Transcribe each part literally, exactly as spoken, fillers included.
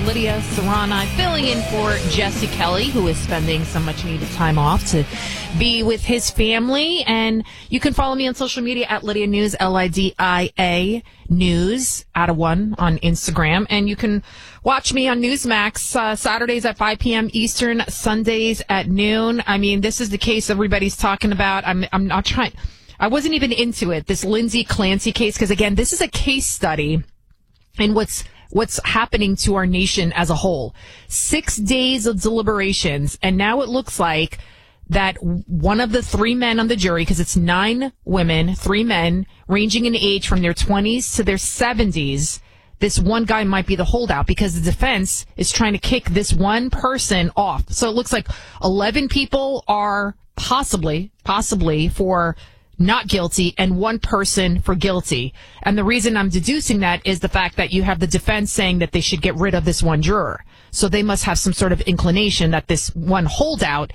Lydia Serrani filling in for Jesse Kelly, who is spending some much-needed time off to be with his family. And you can follow me on social media at Lydia News, L I D I A News, out of one on Instagram. And you can watch me on Newsmax uh, Saturdays at five p.m. Eastern, Sundays at noon. I mean, this is the case everybody's talking about. I'm, I'm not trying... I wasn't even into it, this Lindsay Clancy case, because, again, this is a case study in what's what's happening to our nation as a whole. Six days of deliberations, and now it looks like that one of the three men on the jury, because it's nine women, three men, ranging in age from their twenties to their seventies, this one guy might be the holdout because the defense is trying to kick this one person off. So it looks like eleven people are possibly, possibly for not guilty and one person for guilty. And the reason I'm deducing that is the fact that you have the defense saying that they should get rid of this one juror. So they must have some sort of inclination that this one holdout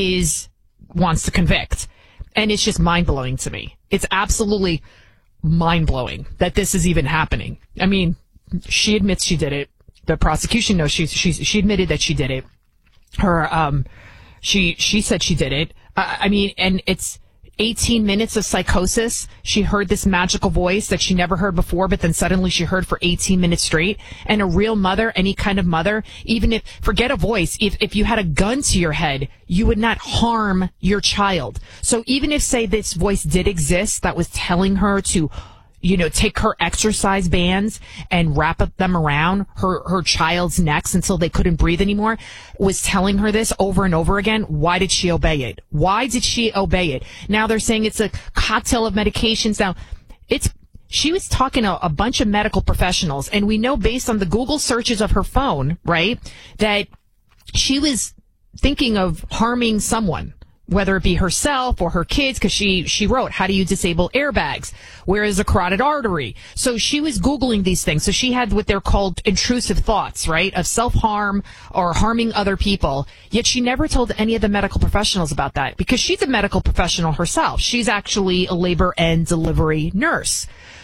is wants to convict. And it's just mind-blowing to me. It's absolutely mind-blowing that this is even happening. I mean, she admits she did it. The prosecution knows she she she admitted that she did it. Her um she she said she did it. I, I mean, and it's eighteen minutes of psychosis. She heard this magical voice that she never heard before, but then suddenly she heard for eighteen minutes straight. And a real mother, any kind of mother, even if, forget a voice, if, if you had a gun to your head, you would not harm your child. So even if, say, this voice did exist that was telling her to, you know, take her exercise bands and wrap them around her, her child's necks until they couldn't breathe anymore, was telling her this over and over again, why did she obey it? Why did she obey it? Now they're saying it's a cocktail of medications. Now, it's, she was talking to a bunch of medical professionals, and we know based on the Google searches of her phone, right, that she was thinking of harming someone, whether it be herself or her kids, because she, she wrote, how do you disable airbags? Where is a carotid artery? So she was Googling these things. So she had what they're called intrusive thoughts, right, of self-harm or harming other people. Yet she never told any of the medical professionals about that because she's a medical professional herself. She's actually a labor and delivery nurse.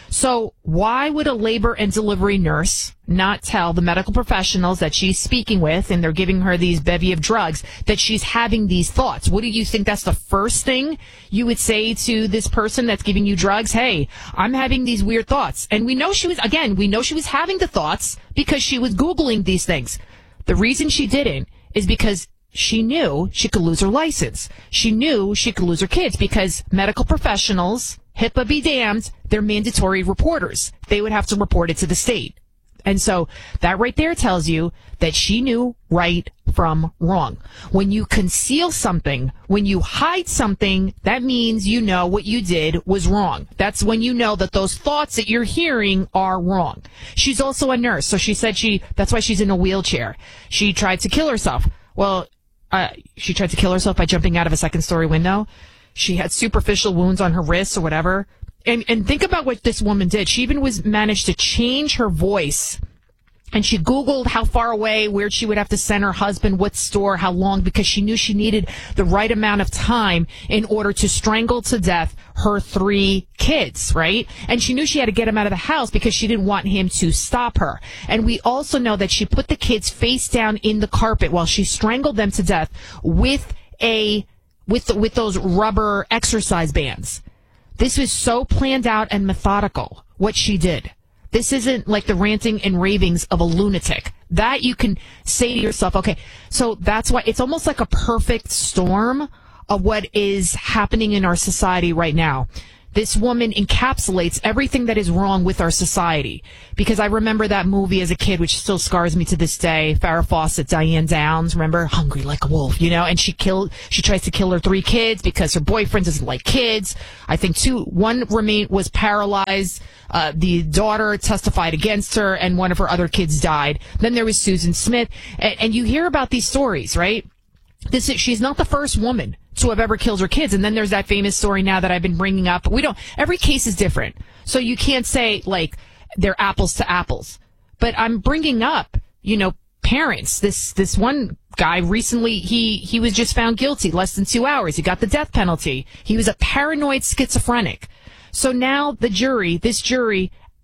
So why would a labor and delivery nurse not tell the medical professionals that she's speaking with and they're giving her these bevy of drugs that she's having these thoughts? What do you think that's the first thing you would say to this person that's giving you drugs? Hey, I'm having these weird thoughts. And we know she was, again, we know she was having the thoughts because she was Googling these things. The reason she didn't is because she knew she could lose her license. She knew she could lose her kids because medical professionals, HIPAA be damned, they're mandatory reporters. They would have to report it to the state. And so that right there tells you that she knew right from wrong. When you conceal something, when you hide something, that means you know what you did was wrong. That's when you know that those thoughts that you're hearing are wrong. She's also a nurse, so she said she, that's why she's in a wheelchair. She tried to kill herself. Well, uh, she tried to kill herself by jumping out of a second story window. She had superficial wounds on her wrists or whatever. And and think about what this woman did. She even was managed to change her voice. And she Googled how far away, where she would have to send her husband, what store, how long, because she knew she needed the right amount of time in order to strangle to death her three kids, right? And she knew she had to get him out of the house because she didn't want him to stop her. And we also know that she put the kids face down in the carpet while she strangled them to death with a with the, with those rubber exercise bands. This was so planned out and methodical, what she did. This isn't like the ranting and ravings of a lunatic. That you can say to yourself, okay, so that's why it's almost like a perfect storm of what is happening in our society right now. This woman encapsulates everything that is wrong with our society. Because I remember that movie as a kid, which still scars me to this day. Farrah Fawcett, Diane Downs, remember? Hungry Like a Wolf, you know? And she killed, she tries to kill her three kids because her boyfriend doesn't like kids. I think two, one remained, was paralyzed. Uh, the daughter testified against her and one of her other kids died. Then there was Susan Smith. And, and you hear about these stories, right? This is, she's not the first woman to have ever killed her kids. And then there's that famous story now that I've been bringing up. We don't, every case is different. So you can't say, like, they're apples to apples. But I'm bringing up, you know, parents. This, this one guy recently, he, he was just found guilty less than two hours. He got the death penalty. He was a paranoid schizophrenic. So now the jury, this jury,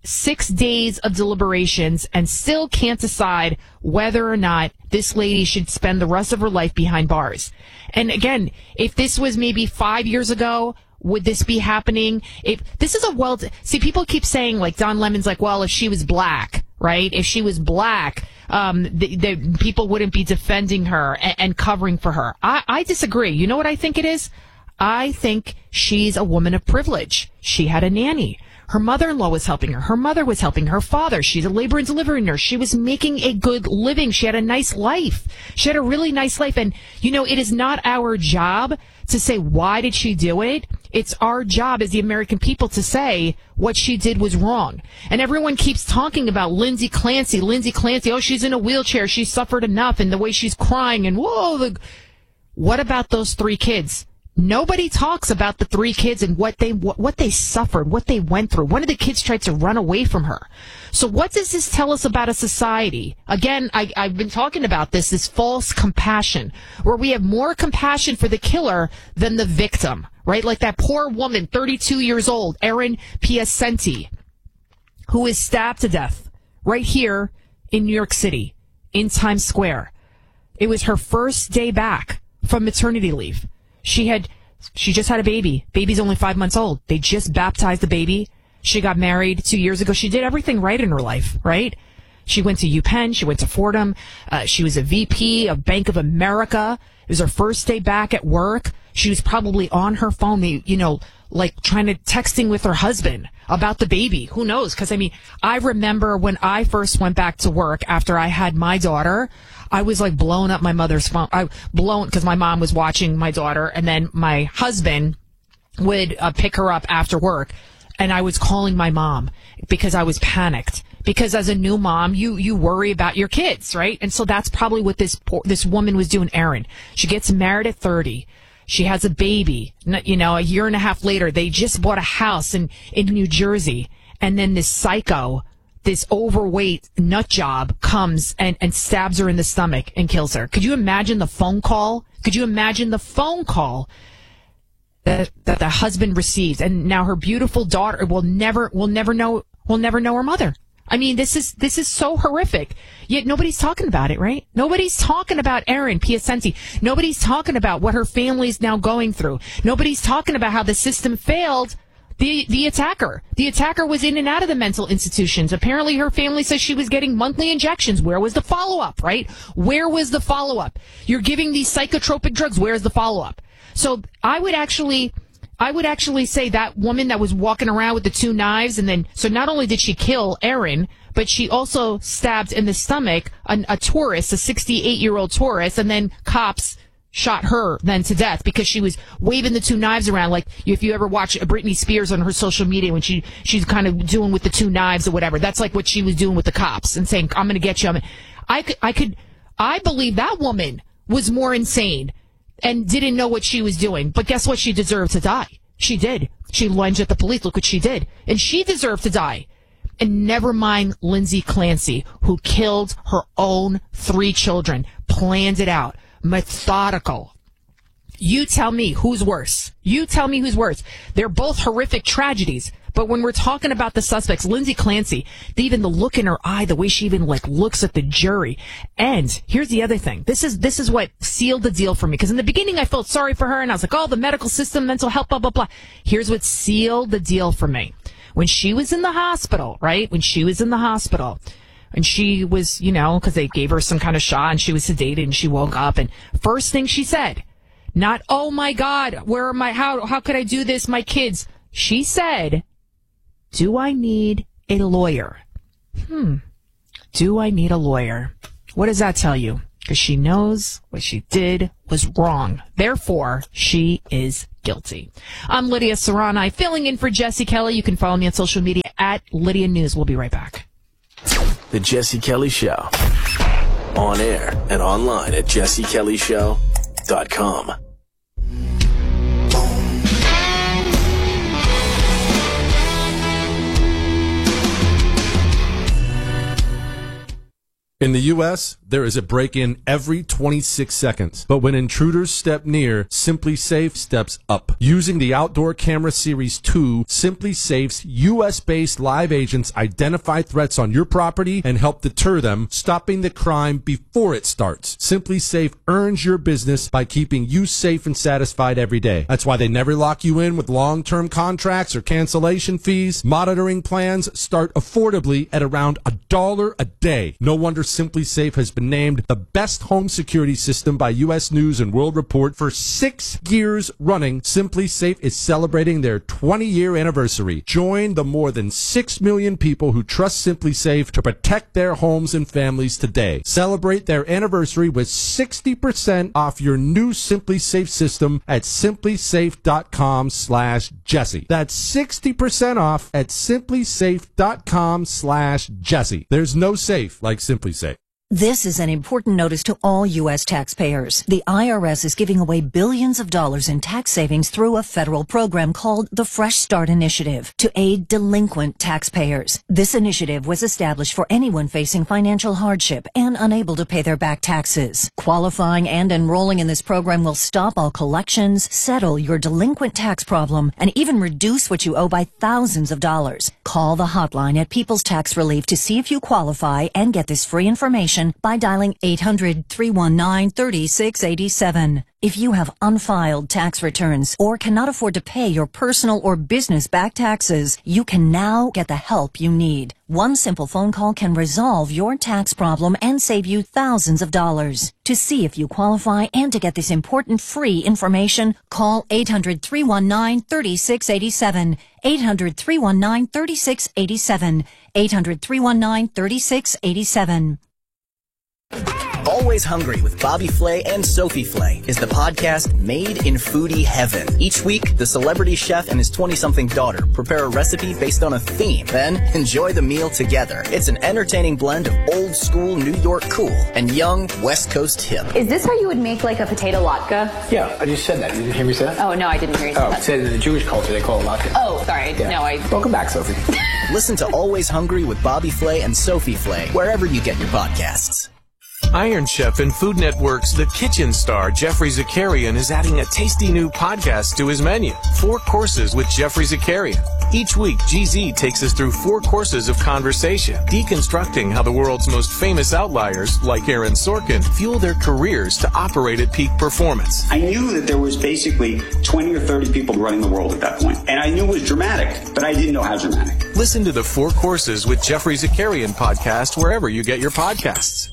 six days of deliberations and still can't decide whether or not this lady should spend the rest of her life behind bars. And again, if this was maybe five years ago, would this be happening? If this is a well, see, people keep saying, like, Don Lemon's like, well, if she was black, right? If she was black, um, the, the people wouldn't be defending her and, and covering for her. I, I disagree. You know what I think it is? I think she's a woman of privilege. She had a nanny. Her mother-in-law was helping her. Her mother was helping her father. She's a labor and delivery nurse. She was making a good living. She had a nice life. She had a really nice life. And, you know, it is not our job to say, why did she do it? It's our job as the American people to say what she did was wrong. And everyone keeps talking about Lindsay Clancy. Lindsay Clancy, oh, she's in a wheelchair. She suffered enough. And the way she's crying. And, whoa, the... What about those three kids? Nobody talks about the three kids and what they what, what they suffered, what they went through. One of the kids tried to run away from her. So what does this tell us about a society? Again, I, I've been talking about this, this false compassion, where we have more compassion for the killer than the victim, right? Like that poor woman, thirty-two years old, Erin Piacenti, who is stabbed to death right here in New York City, in Times Square. It was her first day back from maternity leave. She had, she just had a baby. Baby's only five months old. They just baptized the baby. She got married two years ago. She did everything right in her life, right? She went to UPenn. She went to Fordham. Uh, she was a V P of Bank of America. It was her first day back at work. She was probably on her phone, you know, like trying to texting with her husband about the baby. Who knows? Because, I mean, I remember when I first went back to work after I had my daughter, I was like blowing up my mother's phone. I blown because my mom was watching my daughter, and then my husband would uh, pick her up after work, and I was calling my mom because I was panicked. Because as a new mom, you you worry about your kids, right? And so that's probably what this poor, this woman was doing. Erin, she gets married at thirty. She has a baby. You know, a year and a half later, they just bought a house in in New Jersey, and then this psycho, this overweight nut job comes and, and stabs her in the stomach and kills her. Could you imagine the phone call? Could you imagine the phone call that, that the husband receives? And now her beautiful daughter will never, will never know, will never know her mother. I mean, this is, this is so horrific. Yet nobody's talking about it, right? Nobody's talking about Erin Piacenti. Nobody's talking about what her family's now going through. Nobody's talking about how the system failed The the attacker. The attacker was in and out of the mental institutions. Apparently her family says she was getting monthly injections. Where was the follow-up, right? Where was the follow-up? You're giving these psychotropic drugs. Where's the follow-up? So I would actually, I would actually say that woman that was walking around with the two knives, and then, so not only did she kill Erin, but she also stabbed in the stomach a, a tourist, a sixty-eight-year-old tourist, and then cops shot her then to death because she was waving the two knives around. Like if you ever watch Britney Spears on her social media when she she's kind of doing with the two knives or whatever, that's like what she was doing with the cops and saying, I'm going to get you. I'm I could, I could, I believe that woman was more insane and didn't know what she was doing. But guess what? She deserved to die. She did. She lunged at the police. Look what she did. And she deserved to die. And never mind Lindsay Clancy, who killed her own three children, planned it out. Methodical. You tell me who's worse. You tell me who's worse. They're both horrific tragedies. But when we're talking about the suspects, Lindsay Clancy, even the look in her eye, the way she even like looks at the jury. And here's the other thing. This is this is what sealed the deal for me. Because in the beginning I felt sorry for her and I was like, oh, the medical system, mental health, blah, blah, blah. Here's what sealed the deal for me. When she was in the hospital, right? When she was in the hospital. And she was, you know, because they gave her some kind of shot and she was sedated and she woke up. And first thing she said, not, oh my God, where are my, how, how could I do this? My kids. She said, do I need a lawyer? Hmm. Do I need a lawyer? What does that tell you? Because she knows what she did was wrong. Therefore, she is guilty. I'm Lydia Serrani, filling in for Jesse Kelly. You can follow me on social media at Lydia News. We'll be right back. The Jesse Kelly Show. On air and online at jesse kelly show dot com. In the U S, there is a break-in every twenty-six seconds. But when intruders step near, SimpliSafe steps up. Using the Outdoor Camera Series two, SimpliSafe's U S-based live agents identify threats on your property and help deter them, stopping the crime before it starts. SimpliSafe earns your business by keeping you safe and satisfied every day. That's why they never lock you in with long-term contracts or cancellation fees. Monitoring plans start affordably at around a dollar a day. No wonder SimpliSafe has been named the best home security system by U S News and World Report for six years running. SimpliSafe is celebrating their twenty-year anniversary. Join the more than six million people who trust SimpliSafe to protect their homes and families today. Celebrate their anniversary with sixty percent off your new SimpliSafe system at simplisafe.com slash Jesse. That's sixty percent off at simplisafe.com slash Jesse. There's no safe like SimpliSafe. This is an important notice to all U S taxpayers. The I R S is giving away billions of dollars in tax savings through a federal program called the Fresh Start Initiative to aid delinquent taxpayers. This initiative was established for anyone facing financial hardship and unable to pay their back taxes. Qualifying and enrolling in this program will stop all collections, settle your delinquent tax problem, and even reduce what you owe by thousands of dollars. Call the hotline at People's Tax Relief to see if you qualify and get this free information by dialing eight hundred, three one nine, three six eight seven. If you have unfiled tax returns or cannot afford to pay your personal or business back taxes, you can now get the help you need. One simple phone call can resolve your tax problem and save you thousands of dollars. To see if you qualify and to get this important free information, call eight hundred, three one nine, three six eight seven. eight hundred, three one nine, three six eight seven. eight hundred, three one nine, three six eight seven. Always Hungry with Bobby Flay and Sophie Flay is the podcast made in foodie heaven. Each week, the celebrity chef and his twenty-something daughter prepare a recipe based on a theme, then enjoy the meal together. It's an entertaining blend of old school New York cool and young West Coast hip. Is this how you would make like a potato latke? Yeah, I just said that. You didn't hear me say that? Oh, no, I didn't hear you say oh, that. Oh, said in the Jewish culture they call it latke. Oh, sorry. Yeah. No, I... Welcome back, Sophie. Listen to Always Hungry with Bobby Flay and Sophie Flay wherever you get your podcasts. Iron Chef and Food Network's The Kitchen star, Jeffrey Zakarian, is adding a tasty new podcast to his menu, Four Courses with Jeffrey Zakarian. Each week, G Z takes us through four courses of conversation, deconstructing how the world's most famous outliers, like Aaron Sorkin, fuel their careers to operate at peak performance. I knew that there was basically twenty or thirty people running the world at that point, and I knew it was dramatic, but I didn't know how dramatic. Listen to the Four Courses with Jeffrey Zakarian podcast wherever you get your podcasts.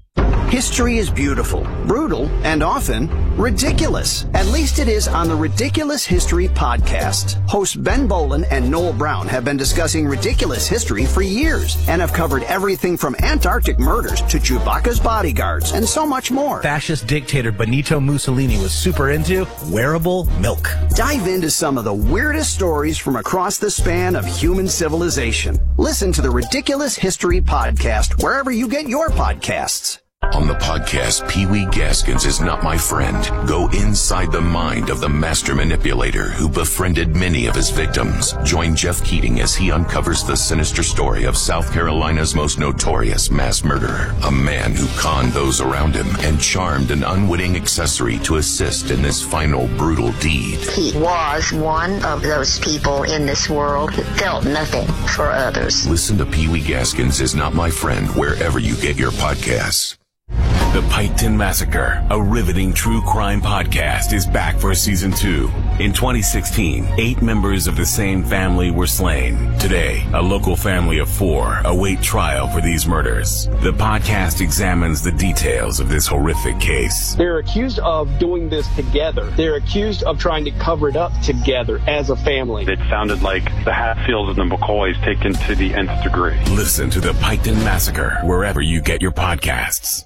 History is beautiful, brutal, and often ridiculous. At least it is on the Ridiculous History podcast. Hosts Ben Bolin and Noel Brown have been discussing ridiculous history for years and have covered everything from Antarctic murders to Chewbacca's bodyguards and so much more. Fascist dictator Benito Mussolini was super into wearable milk. Dive into some of the weirdest stories from across the span of human civilization. Listen to the Ridiculous History podcast wherever you get your podcasts. On the podcast, Pee Wee Gaskins is Not My Friend. Go inside the mind of the master manipulator who befriended many of his victims. Join Jeff Keating as he uncovers the sinister story of South Carolina's most notorious mass murderer. A man who conned those around him and charmed an unwitting accessory to assist in this final brutal deed. He was one of those people in this world who felt nothing for others. Listen to Pee Wee Gaskins is Not My Friend wherever you get your podcasts. The Piketon Massacre, a riveting true crime podcast, is back for season two. In twenty sixteen, eight members of the same family were slain. Today, a local family of four await trial for these murders. The podcast examines the details of this horrific case. They're accused of doing this together. They're accused of trying to cover it up together as a family. It sounded like the Hatfields and the McCoys taken to the nth degree. Listen to The Piketon Massacre wherever you get your podcasts.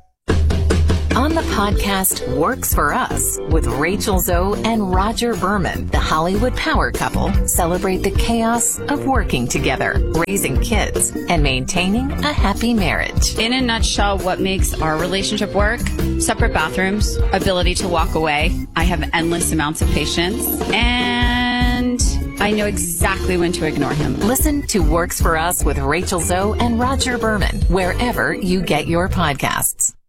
On the podcast Works For Us with Rachel Zoe and Roger Berman, the Hollywood power couple celebrate the chaos of working together, raising kids, and maintaining a happy marriage. In a nutshell, what makes our relationship work? Separate bathrooms, ability to walk away. I have endless amounts of patience, and I know exactly when to ignore him. Listen to Works for Us with Rachel Zoe and Roger Berman, wherever you get your podcasts.